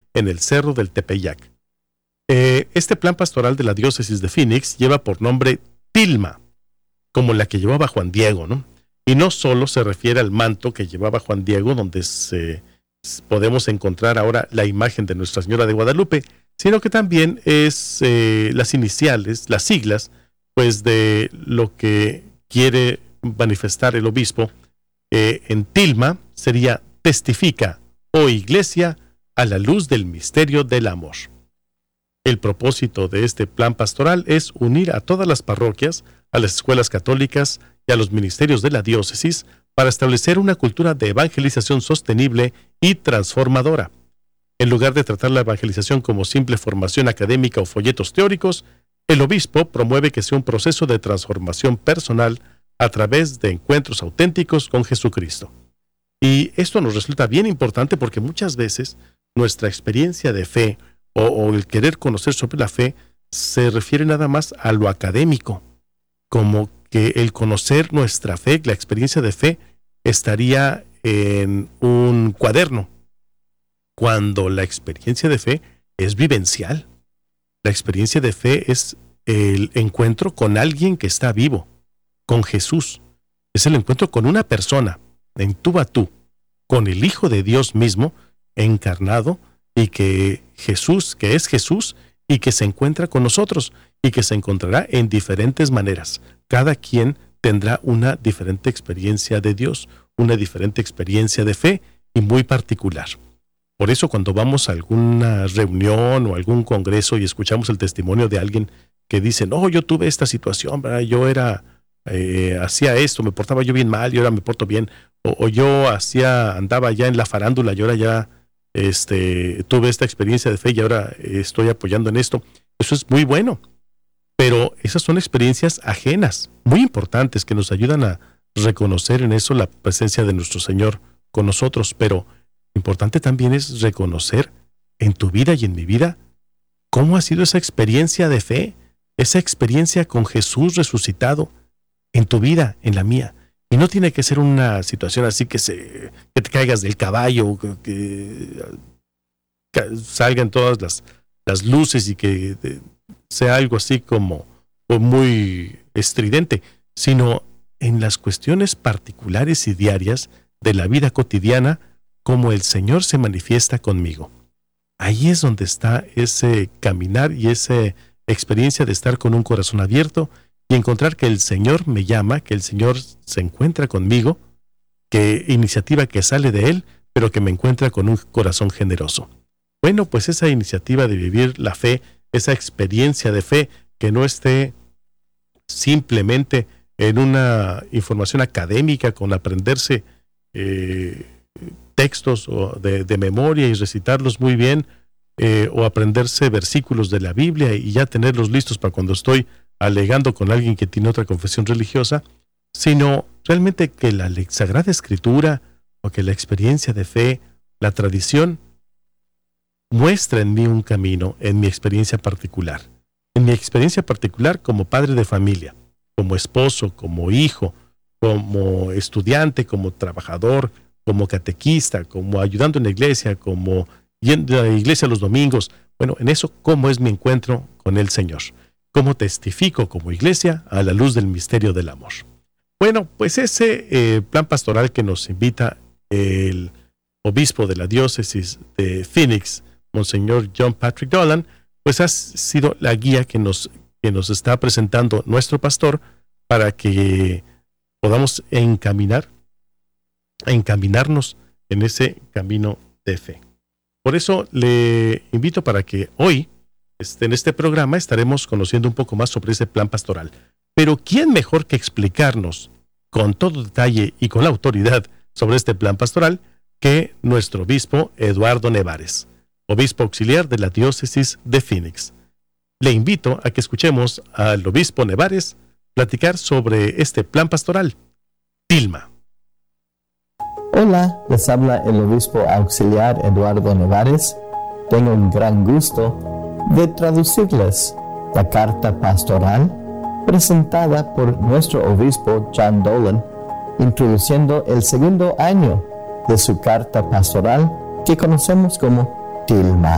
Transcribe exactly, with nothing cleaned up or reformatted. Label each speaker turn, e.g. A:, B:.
A: en el Cerro del Tepeyac. Eh, este plan pastoral de la diócesis de Phoenix lleva por nombre Tilma, como la que llevaba Juan Diego, ¿no? Y no solo se refiere al manto que llevaba Juan Diego, donde se, podemos encontrar ahora la imagen de Nuestra Señora de Guadalupe, sino que también es eh, las iniciales, las siglas, pues de lo que quiere manifestar el obispo. Eh, en Tilma sería testifica, oh Iglesia, a la luz del misterio del amor. El propósito de este plan pastoral es unir a todas las parroquias, a las escuelas católicas y a los ministerios de la diócesis para establecer una cultura de evangelización sostenible y transformadora. En lugar de tratar la evangelización como simple formación académica o folletos teóricos, el obispo promueve que sea un proceso de transformación personal a través de encuentros auténticos con Jesucristo. Y esto nos resulta bien importante porque muchas veces nuestra experiencia de fe o, o el querer conocer sobre la fe se refiere nada más a lo académico, como que el conocer nuestra fe, la experiencia de fe, estaría en un cuaderno, cuando la experiencia de fe es vivencial. La experiencia de fe es el encuentro con alguien que está vivo, con Jesús. Es el encuentro con una persona, en tú a tú, con el Hijo de Dios mismo, encarnado, y que Jesús, que es Jesús, y que se encuentra con nosotros, y que se encontrará en diferentes maneras. Cada quien tendrá una diferente experiencia de Dios, una diferente experiencia de fe, y muy particular. Por eso cuando vamos a alguna reunión o algún congreso y escuchamos el testimonio de alguien que dice, no, yo tuve esta situación, ¿verdad? Yo era, eh, hacía esto, me portaba yo bien mal y ahora me porto bien, o, o yo hacía, andaba ya en la farándula y ahora ya este, tuve esta experiencia de fe y ahora estoy apoyando en esto. Eso es muy bueno, pero esas son experiencias ajenas, muy importantes, que nos ayudan a reconocer en eso la presencia de nuestro Señor con nosotros, pero importante también es reconocer en tu vida y en mi vida cómo ha sido esa experiencia de fe, esa experiencia con Jesús resucitado en tu vida, en la mía. Y no tiene que ser una situación así que, se, que te caigas del caballo, que, que salgan todas las, las luces y que de, sea algo así como muy estridente, sino en las cuestiones particulares y diarias de la vida cotidiana, como el Señor se manifiesta conmigo. Ahí es donde está ese caminar y esa experiencia de estar con un corazón abierto y encontrar que el Señor me llama, que el Señor se encuentra conmigo, que iniciativa que sale de Él, pero que me encuentra con un corazón generoso. Bueno, pues esa iniciativa de vivir la fe, esa experiencia de fe, que no esté simplemente en una información académica con aprenderse eh, textos o de, de memoria y recitarlos muy bien, eh, o aprenderse versículos de la Biblia y ya tenerlos listos para cuando estoy alegando con alguien que tiene otra confesión religiosa, sino realmente que la Sagrada Escritura o que la experiencia de fe, la tradición, muestra en mí un camino, en mi experiencia particular. En mi experiencia particular como padre de familia, como esposo, como hijo, como estudiante, como trabajador, como catequista, como ayudando en la iglesia, como yendo a la iglesia los domingos. Bueno, en eso, ¿cómo es mi encuentro con el Señor? ¿Cómo testifico como iglesia a la luz del misterio del amor? Bueno, pues ese eh, plan pastoral que nos invita el obispo de la diócesis de Phoenix, Monseñor John Patrick Dolan, pues ha sido la guía que nos, que nos está presentando nuestro pastor para que podamos encaminar, encaminarnos en ese camino de fe. Por eso le invito para que hoy, este, en este programa, estaremos conociendo un poco más sobre ese plan pastoral. Pero ¿quién mejor que explicarnos con todo detalle y con la autoridad sobre este plan pastoral que nuestro obispo Eduardo Nevares, obispo auxiliar de la diócesis de Phoenix? Le invito a que escuchemos al obispo Nevares platicar sobre este plan pastoral. Tilma.
B: Hola, les habla el obispo auxiliar Eduardo Nevares. Tengo un gran gusto de traducirles la carta pastoral presentada por nuestro obispo John Dolan, introduciendo el segundo año de su carta pastoral que conocemos como Tilma.